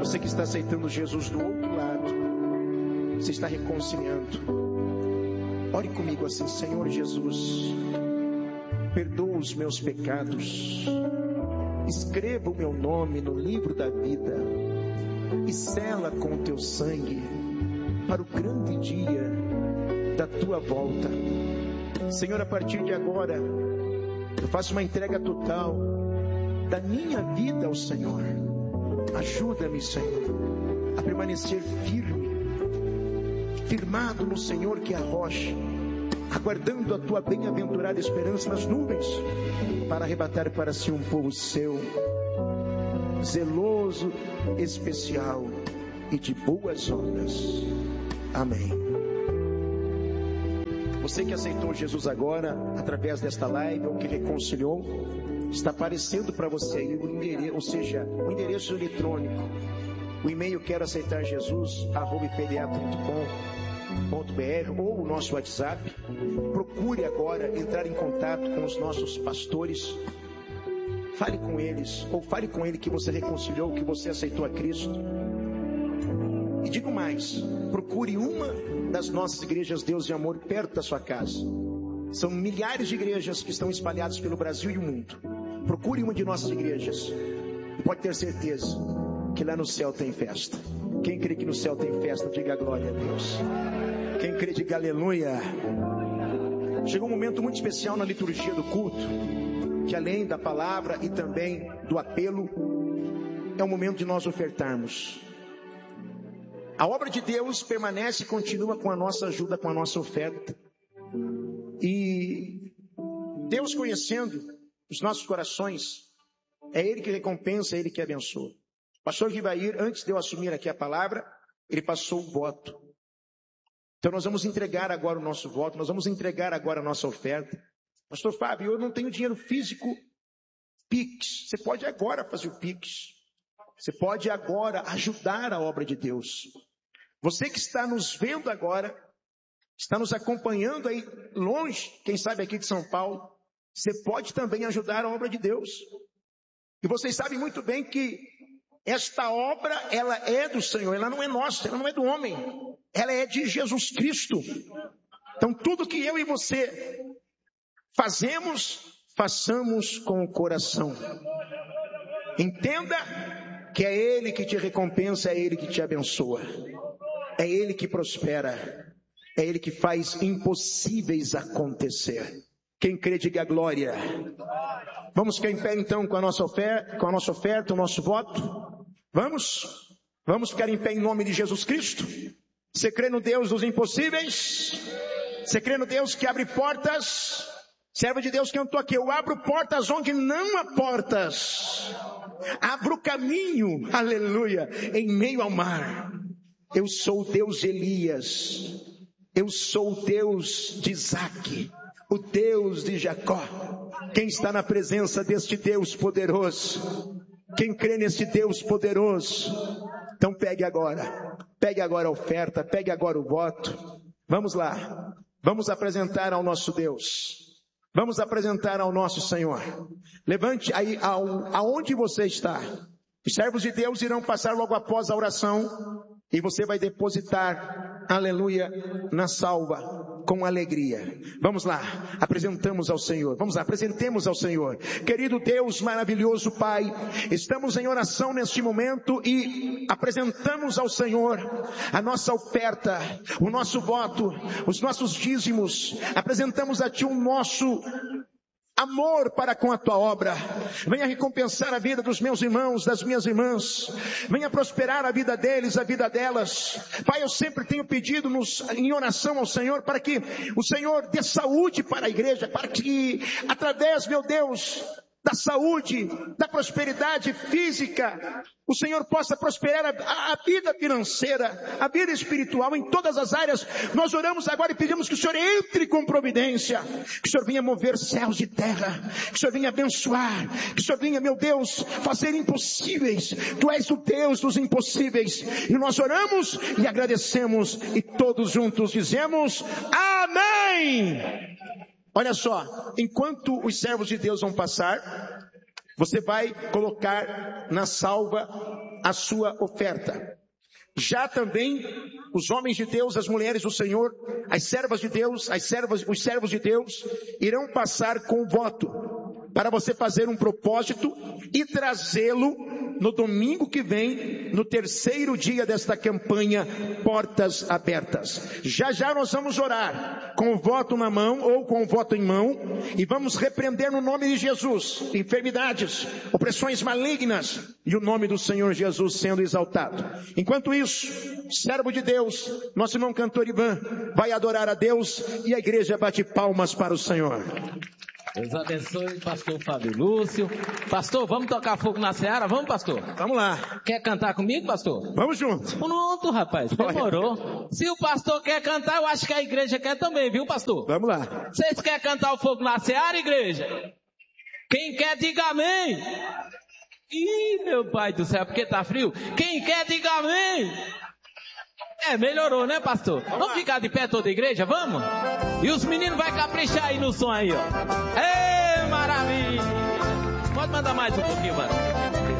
você que está aceitando Jesus do outro lado, você está reconciliando. Ore comigo assim: Senhor Jesus, perdoa os meus pecados, escreva o meu nome no livro da vida e sela com o teu sangue para o grande dia da tua volta. Senhor, a partir de agora eu faço uma entrega total da minha vida ao Senhor. Ajuda-me, Senhor, a permanecer firme, firmado no Senhor que é a rocha, aguardando a tua bem-aventurada esperança nas nuvens, para arrebatar para si um povo seu, zeloso, especial e de boas obras. Amém. Você que aceitou Jesus agora, através desta live, ou que reconciliou, está aparecendo para você aí o endereço, ou seja, o endereço eletrônico, o e-mail quero aceitar Jesus, @pda.com.br, ou o nosso WhatsApp. Procure agora entrar em contato com os nossos pastores. Fale com eles, ou fale com ele que você reconciliou, que você aceitou a Cristo. E digo mais, procure uma das nossas igrejas Deus de Amor perto da sua casa. São milhares de igrejas que estão espalhadas pelo Brasil e o mundo. Procure uma de nossas igrejas e pode ter certeza que lá no céu tem festa. Quem crê que no céu tem festa, diga glória a Deus. Quem crê, diga aleluia. Chegou um momento muito especial na liturgia do culto, que além da palavra e também do apelo, é o momento de nós ofertarmos. A obra de Deus permanece e continua com a nossa ajuda, com a nossa oferta. E Deus, conhecendo os nossos corações, é Ele que recompensa, é Ele que abençoa. O pastor Rivair, antes de eu assumir aqui a palavra, ele passou o voto. Então nós vamos entregar agora o nosso voto, nós vamos entregar agora a nossa oferta. Pastor Fábio, eu não tenho dinheiro físico, Pix. Você pode agora fazer o Pix. Você pode agora ajudar a obra de Deus. Você que está nos vendo agora, está nos acompanhando aí longe, quem sabe aqui de São Paulo, você pode também ajudar a obra de Deus. E vocês sabem muito bem que esta obra, ela é do Senhor, ela não é nossa, ela não é do homem, ela é de Jesus Cristo. Então tudo que eu e você fazemos, façamos com o coração. Entenda que é Ele que te recompensa, é Ele que te abençoa, é Ele que prospera, é Ele que faz impossíveis acontecer. Quem crê, diga glória. Vamos ficar em pé então com a nossa oferta, o nosso voto. Vamos ficar em pé em nome de Jesus Cristo. Você crê no Deus dos impossíveis? Você crê no Deus que abre portas? Servo de Deus cantou aqui: eu abro portas onde não há portas. Abro caminho, aleluia, em meio ao mar. Eu sou o Deus de Elias. Eu sou o Deus de Isaque, o Deus de Jacó. Quem está na presença deste Deus poderoso? Quem crê neste Deus poderoso? Então pegue agora a oferta, pegue agora o voto. Vamos lá, vamos apresentar ao nosso Deus. Vamos apresentar ao nosso Senhor. Levante aí aonde você está. Os servos de Deus irão passar logo após a oração e você vai depositar, aleluia, na salva com alegria. Vamos lá, apresentamos ao Senhor. Vamos lá, apresentemos ao Senhor. Querido Deus maravilhoso Pai, estamos em oração neste momento e apresentamos ao Senhor a nossa oferta, o nosso voto, os nossos dízimos. Apresentamos a Ti o nosso amor para com a Tua obra. Venha recompensar a vida dos meus irmãos, das minhas irmãs. Venha prosperar a vida deles, a vida delas. Pai, eu sempre tenho pedido em oração ao Senhor para que o Senhor dê saúde para a igreja, para que através, meu Deus, da saúde, da prosperidade física, o Senhor possa prosperar a vida financeira, a vida espiritual, em todas as áreas. Nós oramos agora e pedimos que o Senhor entre com providência, que o Senhor venha mover céus e terra, que o Senhor venha abençoar, que o Senhor venha, meu Deus, fazer impossíveis. Tu és o Deus dos impossíveis, e nós oramos e agradecemos, e todos juntos dizemos amém. Olha só, enquanto os servos de Deus vão passar, você vai colocar na salva a sua oferta. Já também os homens de Deus, as mulheres do Senhor, as servas de Deus, os servos de Deus irão passar com voto para você fazer um propósito e trazê-lo no domingo que vem, no terceiro dia desta campanha Portas Abertas. Já já nós vamos orar com o voto na mão ou com o voto em mão e vamos repreender no nome de Jesus enfermidades, opressões malignas e o nome do Senhor Jesus sendo exaltado. Enquanto isso, servo de Deus, nosso irmão cantor Ivan vai adorar a Deus e a igreja bate palmas para o Senhor. Deus abençoe, pastor Fábio Lúcio. Pastor, vamos tocar fogo na seara? Vamos, pastor? Vamos lá. Quer cantar comigo, pastor? Vamos juntos. Pronto, rapaz, demorou. Se o pastor quer cantar, eu acho que a igreja quer também, viu, pastor? Vamos lá. Vocês querem cantar o fogo na seara, igreja? Quem quer, diga amém. Ih, meu pai do céu, porque tá frio? Quem quer, diga amém. Melhorou, né, pastor? Vamos ficar de pé toda a igreja, vamos? E os meninos vão caprichar aí no som aí, ó. Maravilha! Pode mandar mais um pouquinho, mano.